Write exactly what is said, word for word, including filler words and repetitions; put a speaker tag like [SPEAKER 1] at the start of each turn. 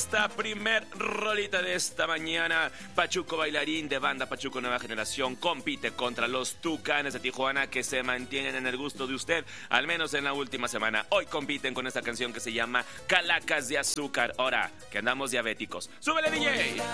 [SPEAKER 1] esta primer rolita de esta mañana. Pachuco Bailarín de banda Pachuco Nueva Generación compite contra los Tucanes de Tijuana, que se mantienen en el gusto de usted, al menos en la última semana. Hoy compiten con esta canción que se llama Calacas de Azúcar. Ahora que andamos diabéticos. ¡Súbele, D J!